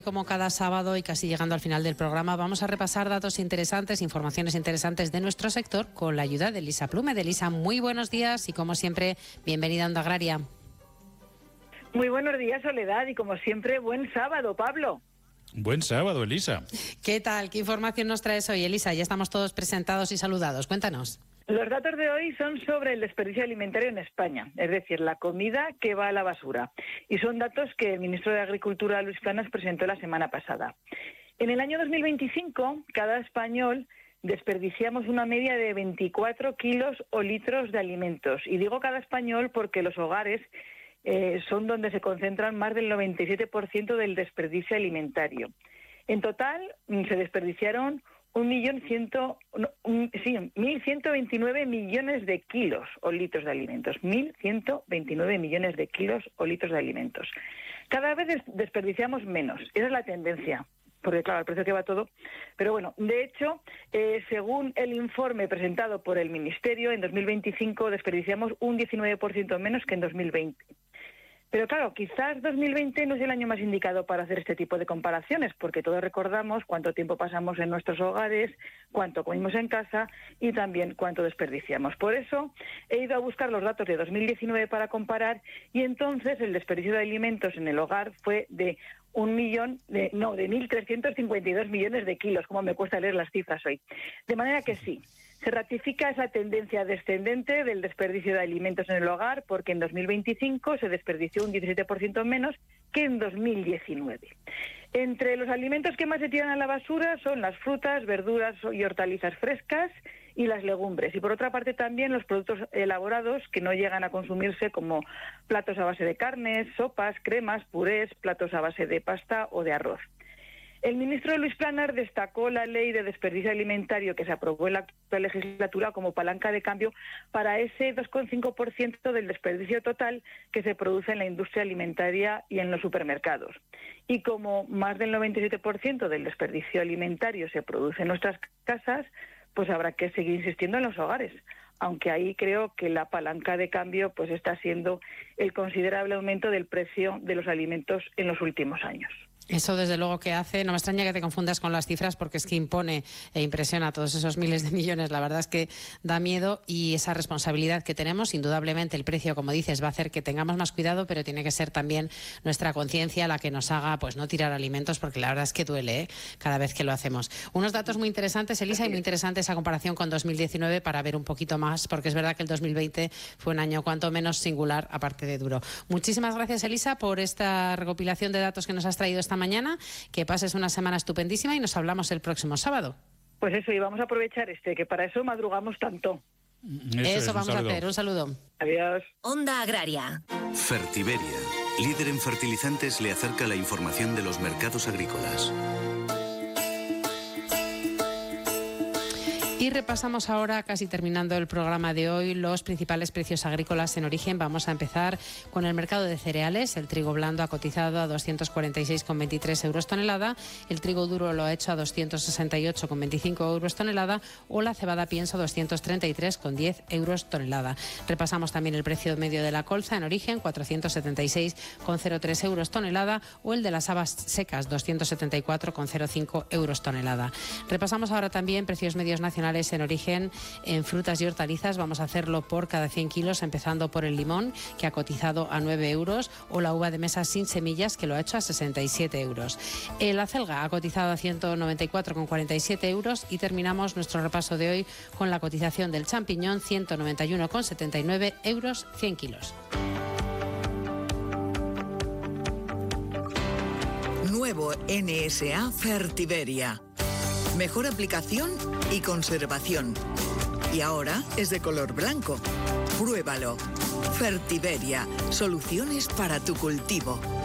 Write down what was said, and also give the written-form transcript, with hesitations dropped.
Como cada sábado y casi llegando al final del programa, vamos a repasar datos interesantes, informaciones interesantes de nuestro sector con la ayuda de Elisa Plume. De Elisa, muy buenos días y como siempre, bienvenida a Onda Agraria. Muy buenos días, Soledad, y como siempre, buen sábado, Pablo. Buen sábado, Elisa. ¿Qué tal? ¿Qué información nos traes hoy, Elisa? Ya estamos todos presentados y saludados. Cuéntanos. Los datos de hoy son sobre el desperdicio alimentario en España, es decir, la comida que va a la basura. Y son datos que el ministro de Agricultura, Luis Planas, presentó la semana pasada. En el año 2025, cada español desperdiciamos una media de 24 kilos o litros de alimentos. Y digo cada español porque los hogares son donde se concentran más del 97% del desperdicio alimentario. En total, se desperdiciaron 1.129 millones de kilos o litros de alimentos. 1.129 millones de kilos o litros de alimentos. Cada vez desperdiciamos menos. Esa es la tendencia. Porque, claro, el precio que va todo. Pero bueno, de hecho, según el informe presentado por el Ministerio, en 2025 desperdiciamos un 19% menos que en 2020. Pero claro, quizás 2020 no es el año más indicado para hacer este tipo de comparaciones, porque todos recordamos cuánto tiempo pasamos en nuestros hogares, cuánto comimos en casa y también cuánto desperdiciamos. Por eso he ido a buscar los datos de 2019 para comparar y entonces el desperdicio de alimentos en el hogar fue de 1.352 millones de kilos, como me cuesta leer las cifras hoy. De manera que sí, se ratifica esa tendencia descendente del desperdicio de alimentos en el hogar, porque en 2025 se desperdició un 17% menos que en 2019. Entre los alimentos que más se tiran a la basura son las frutas, verduras y hortalizas frescas y las legumbres. Y por otra parte también los productos elaborados que no llegan a consumirse, como platos a base de carnes, sopas, cremas, purés, platos a base de pasta o de arroz. El ministro Luis Planas destacó la ley de desperdicio alimentario que se aprobó en la actual legislatura como palanca de cambio para ese 2,5% del desperdicio total que se produce en la industria alimentaria y en los supermercados. Y como más del 97% del desperdicio alimentario se produce en nuestras casas, pues habrá que seguir insistiendo en los hogares. Aunque ahí creo que la palanca de cambio pues está siendo el considerable aumento del precio de los alimentos en los últimos años. Eso desde luego que hace, no me extraña que te confundas con las cifras porque es que impone e impresiona a todos esos miles de millones, la verdad es que da miedo y esa responsabilidad que tenemos, indudablemente el precio, como dices, va a hacer que tengamos más cuidado, pero tiene que ser también nuestra conciencia la que nos haga pues no tirar alimentos, porque la verdad es que duele cada vez que lo hacemos. Unos datos muy interesantes, Elisa, y muy interesante esa comparación con 2019 para ver un poquito más, porque es verdad que el 2020 fue un año cuanto menos singular, aparte de duro. Muchísimas gracias, Elisa, por esta recopilación de datos que nos has traído esta mañana, que pases una semana estupendísima y nos hablamos el próximo sábado. Pues eso, y vamos a aprovechar que para eso madrugamos tanto. Eso vamos a hacer, un saludo. Adiós. Onda Agraria. Fertiberia, líder en fertilizantes, le acerca la información de los mercados agrícolas. Y repasamos ahora, casi terminando el programa de hoy, los principales precios agrícolas en origen. Vamos a empezar con el mercado de cereales. El trigo blando ha cotizado a 246,23 euros tonelada, el trigo duro lo ha hecho a 268,25 euros tonelada o la cebada pienso a 233,10 euros tonelada. Repasamos también el precio medio de la colza en origen, 476,03 euros tonelada o el de las habas secas, 274,05 euros tonelada. Repasamos ahora también precios medios nacionales en origen en frutas y hortalizas. Vamos a hacerlo por cada 100 kilos, empezando por el limón, que ha cotizado a 9 euros, o la uva de mesa sin semillas, que lo ha hecho a 67 euros. La acelga ha cotizado a 194,47 euros y terminamos nuestro repaso de hoy con la cotización del champiñón, 191,79 euros 100 kilos. Nuevo NSA Fertiberia. Mejor aplicación y conservación. Y ahora es de color blanco. Pruébalo. Fertiberia. Soluciones para tu cultivo.